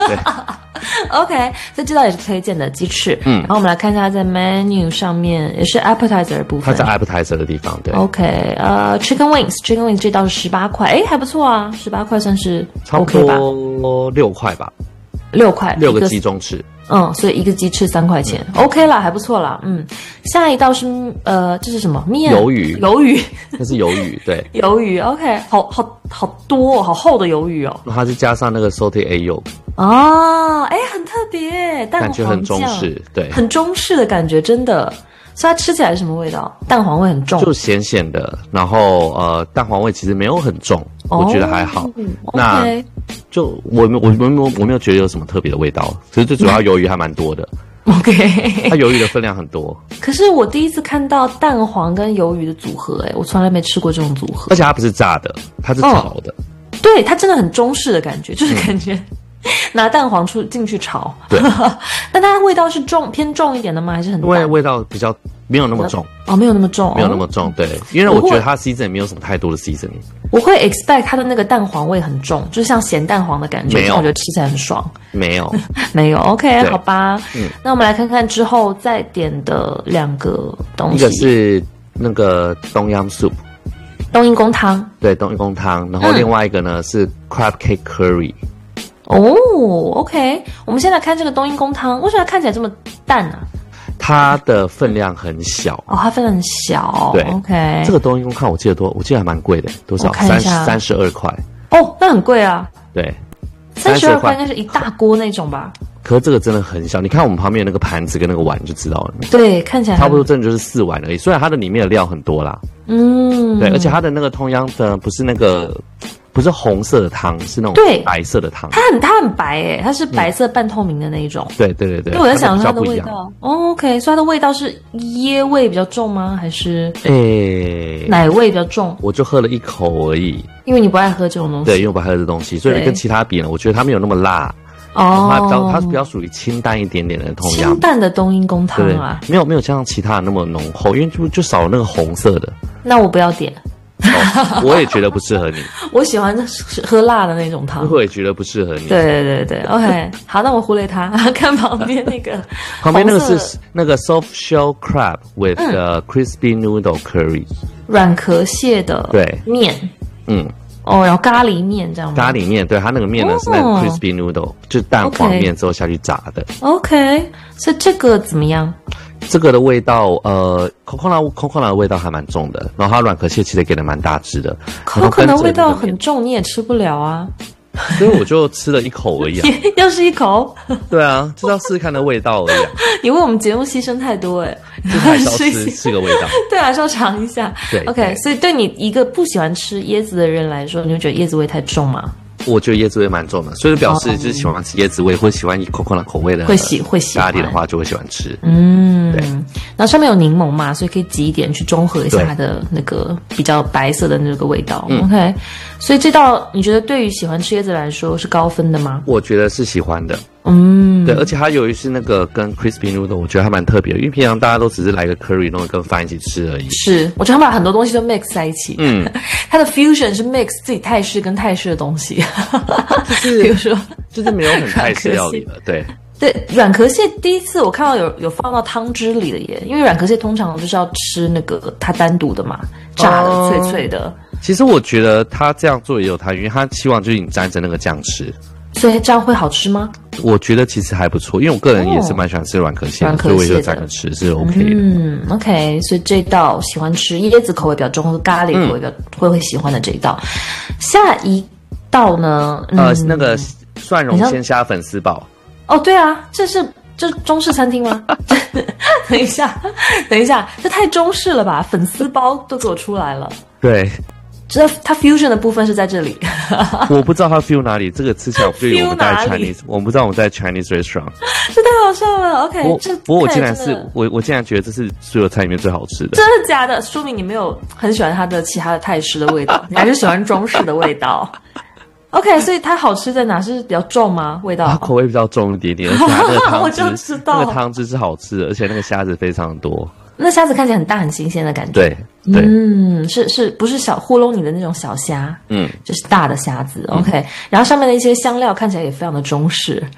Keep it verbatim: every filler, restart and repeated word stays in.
对 ，OK， 所以这道也是推荐的鸡翅。 嗯， 然后我们来看一下在 menu 上面也是 appetizer 的部分。 它在 appetizer 的地方，对。 OK， 呃 ，chicken wings，chicken wings 这道是十八块，哎，还不错啊，十八块算是 OK 吧？ 差不多六块吧。 六块， 六个鸡中翅。 嗯，所以一个鸡翅三块钱、嗯、，OK 啦，还不错啦。嗯，下一道是呃，这是什么面？ 鱿鱼， 鱿鱼， 那是鱿鱼，对， 鱿鱼 ，OK， 好好好多、哦，好厚的鱿鱼哦。 它是加上那个 sauté egg yolk。 哦，哎，很特别，蛋黄感觉很中式，对， 很中式的感觉，真的。所以它吃起来是什么味道？蛋黄味很重， 就咸咸的，然后呃，蛋黄味其实没有很重，哦、我觉得还好。那 okay 就我我我没有我没有觉得有什么特别的味道，其实最主要鱿鱼还蛮多的。 OK， 它鱿鱼的分量很多。 可是我第一次看到蛋黄跟鱿鱼的组合，哎，我从来没吃过这种组合。 而且它不是炸的，它是炒的。 哦、对，它真的很中式的感觉，就是感觉。嗯拿蛋黄出进去炒， 对， 但它味道是重偏重一点的吗？还是很淡？ 因为味道比较没有那么重哦，没有那么重， 没有那么重，对，因为我觉得它 season 也没有什么太多的 seasoning。 我会 expect 它的那个蛋黄味很重，就像咸蛋黄的感觉， 没有， 我觉得吃起来很爽。 没有， 没有 ，OK， 好吧， 嗯， 那我们来看看之后再点的两个东西， 一个是那个冬阴 soup， 冬阴功汤， 对，冬阴功汤，然后另外一个呢、嗯、是 crab cake curry。 哦 ，OK， 我们先来看这个冬阴功汤，为什么看起来这么淡啊？ 它的分量很小哦，它分量很小， 对 ，OK。 这个冬阴功汤我记得多，我记得还蛮贵的，多少？三三十二块。 哦，那很贵啊。 对， 三十二块应该是一大锅那种吧？ 可是这个真的很小，你看我们旁边那个盘子跟那个碗就知道了。 对，看起来差不多真的就是四碗而已，虽然它的里面的料很多啦。 嗯， 对，而且它的那个冬阴的不是那个。不是红色的汤，是那种白色的汤。 它很它很白诶，它是白色半透明的那一种。 嗯、对对对对。 因为我在想它的味道。哦 ，OK， 所以它的味道是椰味比较重吗？还是诶、欸、 奶味比较重？ 我就喝了一口而已。 因为你不爱喝这种东西。 对，因为我不爱喝这东西，所以跟其他比呢，我觉得它没有那么辣。 哦。 它比较它是比较属于清淡一点点的冬阴。 清淡的冬阴功汤啊。 没有没有像其他的那么浓厚，因为就就少了那个红色的。 那我不要点。 哦、我也觉得不适合你。 我喜欢喝辣的那种汤。 我也觉得不适合你。 对对对对 ，OK， 好，那我忽略它，看旁边那个。 旁边那个是那个 soft shell crab with the crispy noodle curry， 软壳蟹的对面， 嗯，哦，然后咖喱面这样吗？ 咖喱面，对，它那个面呢、哦、是那个 crispy noodle， 就是蛋黄面之后下去炸的。 OK， 所以这个怎么样？ 这个的味道，呃 ，coconut coconut 的味道还蛮重的，然后它软壳蟹其实给的蛮大只的。 coconut 的味道很重，你也吃不了啊。 所以我就吃了一口而已、啊。 又是一口？ 对啊，就是要试试看的味道而已、啊。 你为我们节目牺牲太多哎、欸， 就还是要吃吃个味道。 对，还是要尝一下。 对 ，OK， 所以对你一个不喜欢吃椰子的人来说，你会觉得椰子味太重吗？ 我觉得椰子味蛮重的，所以表示就是喜欢吃椰子味、哦、或喜欢 coconut 口味的， 会喜会喜咖喱的话就会喜欢吃。 嗯，对。然后上面有柠檬嘛，所以可以挤一点去中和一下它的那个比较白色的那个味道。嗯、OK， 所以这道你觉得对于喜欢吃椰子来说是高分的吗？ 我觉得是喜欢的。 嗯， 对，而且它由于是那个跟 crispy noodle， 我觉得还蛮特别的，因为平常大家都只是来个 curry， 然后跟饭一起吃而已。 是，我觉得他把很多东西都 mix 在一起。 嗯， 它的 fusion 是 mix 自己泰式跟泰式的东西， 就是比如说， 就是没有很泰式料理了，对。 对，软壳蟹第一次我看到有有放到汤汁里的耶，因为软壳蟹通常就是要吃那个它单独的嘛，炸的、哦、脆脆的。 其实我觉得他这样做也有他，因为他希望就是你沾着那个酱吃。 所以这样会好吃吗？ 我觉得其实还不错，因为我个人也是蛮喜欢吃软壳蟹的，哦、所以我就沾着吃是 OK 的。 嗯 ，OK， 所以这道喜欢吃椰子口味比较重，或者咖喱口味比较、嗯、会会喜欢的这一道。下一道呢？ 嗯、呃，那个蒜蓉鲜虾粉丝煲。 哦，对啊，这是这是中式餐厅吗？等一下，等一下，这太中式了吧？粉丝包都给我出来了。 对。 这它 fusion 的部分是在这里， 我不知道它 feel 哪里。这个吃起来我觉得我们在 Chinese， 我不知道我们在 Chinese restaurant， 这太好笑了。OK， 我这不过我竟然是我我竟然觉得这是所有菜里面最好吃的。 真的假的？说明你没有很喜欢它的其他的泰式的味道，你还是喜欢中式的味道。OK， 所以它好吃在哪？是比较重吗？味道？ 它口味比较重一点点，而且它那个汤汁， 我就知道那个汤汁是好吃的，而且那个虾子非常多。 那虾子看起来很大很新鲜的感觉。 对对， 嗯，是是不是小糊弄你的那种小虾？ 嗯， 就是大的虾子。OK，、嗯、然后上面的一些香料看起来也非常的中式。